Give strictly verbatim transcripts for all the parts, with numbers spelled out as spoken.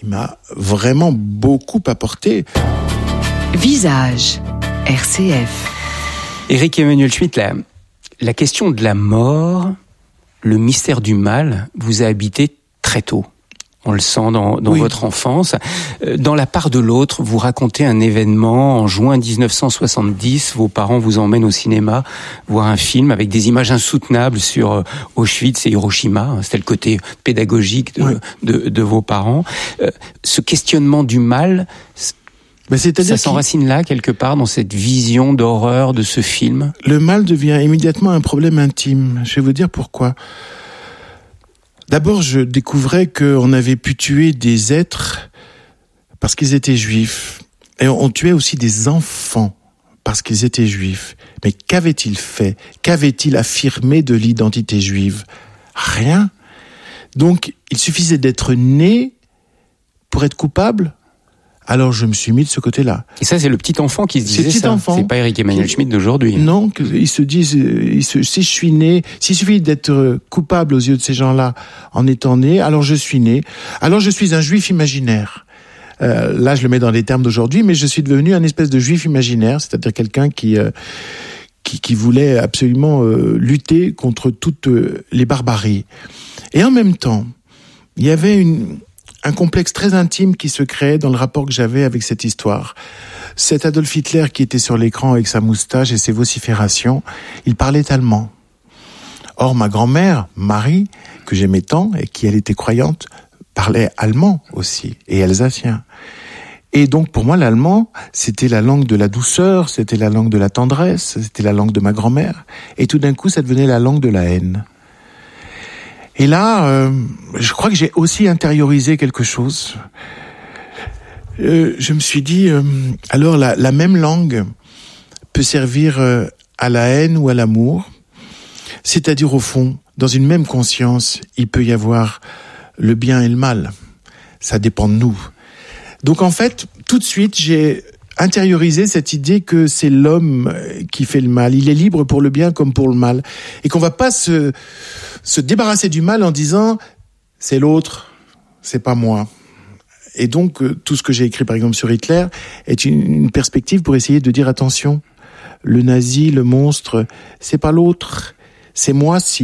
il m'a vraiment beaucoup apporté. Visage, R C F. Éric Emmanuel Schmitt, la, la question de la mort, le mystère du mal, vous a habité très tôt. On le sent dans, dans oui. votre enfance. Dans La part de l'autre, vous racontez un événement en juin dix-neuf cent soixante-dix. Vos parents vous emmènent au cinéma voir un film avec des images insoutenables sur Auschwitz et Hiroshima. C'était le côté pédagogique de, oui. de, de vos parents. Ce questionnement du mal, ben, ça s'enracine là, quelque part, dans cette vision d'horreur de ce film. Le mal devient immédiatement un problème intime. Je vais vous dire pourquoi. D'abord, je découvrais qu'on avait pu tuer des êtres parce qu'ils étaient juifs. Et on tuait aussi des enfants parce qu'ils étaient juifs. Mais qu'avait-il fait ? Qu'avait-il affirmé de l'identité juive ? Rien. Donc, il suffisait d'être né pour être coupable. Alors je me suis mis de ce côté-là. Et ça, c'est le petit enfant qui se disait c'est ça. Enfant. C'est pas Éric Emmanuel Schmitt d'aujourd'hui. Non, ils se disent, ils se, si je suis né, s'il suffit d'être coupable aux yeux de ces gens-là en étant né, alors je suis né. Alors je suis un juif imaginaire. Euh, là, je le mets dans les termes d'aujourd'hui, mais je suis devenu un espèce de juif imaginaire, c'est-à-dire quelqu'un qui euh, qui, qui voulait absolument euh, lutter contre toutes euh, les barbaries. Et en même temps, il y avait une un complexe très intime qui se créait dans le rapport que j'avais avec cette histoire. Cet Adolf Hitler qui était sur l'écran avec sa moustache et ses vociférations, il parlait allemand. Or, ma grand-mère, Marie, que j'aimais tant et qui, elle, était croyante, parlait allemand aussi, et alsacien. Et donc, pour moi, l'allemand, c'était la langue de la douceur, c'était la langue de la tendresse, c'était la langue de ma grand-mère. Et tout d'un coup, ça devenait la langue de la haine. Et là, euh, je crois que j'ai aussi intériorisé quelque chose. Euh, je me suis dit, euh, alors la, la même langue peut servir euh, à la haine ou à l'amour. C'est-à-dire, au fond, dans une même conscience, il peut y avoir le bien et le mal. Ça dépend de nous. Donc en fait, tout de suite, j'ai intériorisé cette idée que c'est l'homme qui fait le mal. Il est libre pour le bien comme pour le mal. Et qu'on va pas se, se débarrasser du mal en disant « c'est l'autre, c'est pas moi ». Et donc, tout ce que j'ai écrit, par exemple, sur Hitler, est une, une perspective pour essayer de dire « attention, le nazi, le monstre, c'est pas l'autre, c'est moi si ».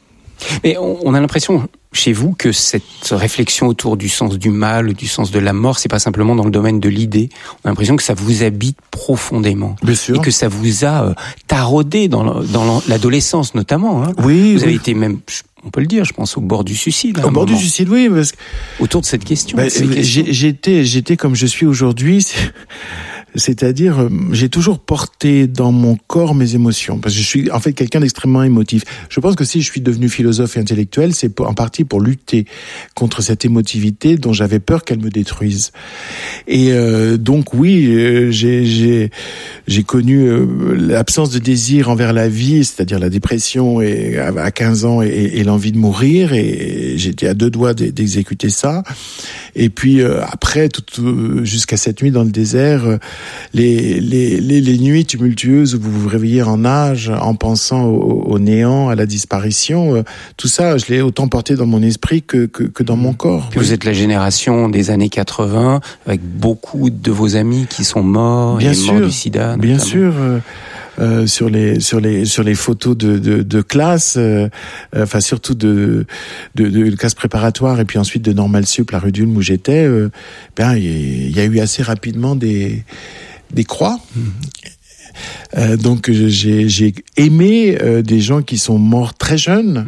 Mais on a l'impression chez vous que cette réflexion autour du sens du mal, du sens de la mort, c'est pas simplement dans le domaine de l'idée. On a l'impression que ça vous habite profondément. Bien sûr. Et que ça vous a euh, taraudé dans, dans l'adolescence notamment. Hein. Oui. Vous avez oui. été même, on peut le dire, je pense, au bord du suicide. Au bord moment. du suicide, oui. Parce que... Autour de cette question. Bah, de ces questions. J'étais, j'étais comme je suis aujourd'hui. C'est... C'est-à-dire, j'ai toujours porté dans mon corps mes émotions, parce que je suis en fait quelqu'un d'extrêmement émotif. Je pense que si je suis devenu philosophe et intellectuel, c'est pour, en partie pour lutter contre cette émotivité dont j'avais peur qu'elle me détruise. Et euh, donc oui, euh, j'ai, j'ai, j'ai connu euh, l'absence de désir envers la vie, c'est-à-dire la dépression et, à quinze ans et, et l'envie de mourir, et j'étais à deux doigts d'exécuter ça. Et puis euh, après, tout, euh, jusqu'à cette nuit dans le désert, euh, Les, les, les, les nuits tumultueuses où vous vous réveillez en nage, en pensant au, au néant, à la disparition, euh, tout ça, je l'ai autant porté dans mon esprit que, que, que dans mon corps. Vous êtes la génération des années quatre-vingts, avec beaucoup de vos amis qui sont morts, bien et sûr, morts du sida. Bien notamment. sûr. Euh, Euh, sur les sur les sur les photos de de, de classe, euh, enfin surtout de, de de classe préparatoire et puis ensuite de Normal Sup, la rue d'Ulm où j'étais, euh, ben il y, y a eu assez rapidement des des croix. Mmh. Euh, donc j'ai j'ai aimé euh, des gens qui sont morts très jeunes,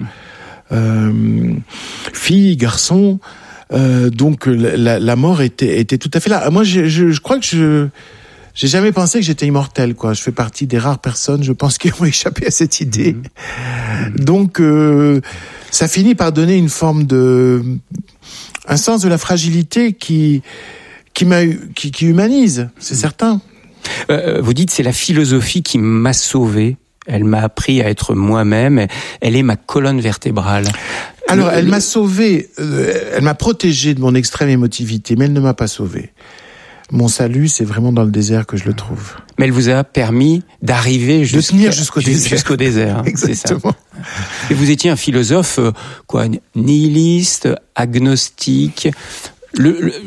euh, filles, garçons. Euh, donc la, la mort était était tout à fait là. Moi je je, je crois que je J'ai jamais pensé que j'étais immortel, quoi. Je fais partie des rares personnes, je pense, qui ont échappé à cette idée. Mmh. Donc, euh, ça finit par donner une forme de, un sens de la fragilité qui, qui m'a, qui, qui humanise, c'est mmh. certain. Euh, vous dites, c'est la philosophie qui m'a sauvé. Elle m'a appris à être moi-même. Elle est ma colonne vertébrale. Alors, le, elle le... m'a sauvé, euh, elle m'a protégé de mon extrême émotivité, mais elle ne m'a pas sauvé. Mon salut, c'est vraiment dans le désert que je le trouve. Mais elle vous a permis d'arriver de tenir jusqu'au désert. Jusqu'au désert, hein, exactement. C'est ça. Et vous étiez un philosophe, quoi, nihiliste, agnostique. Le, le,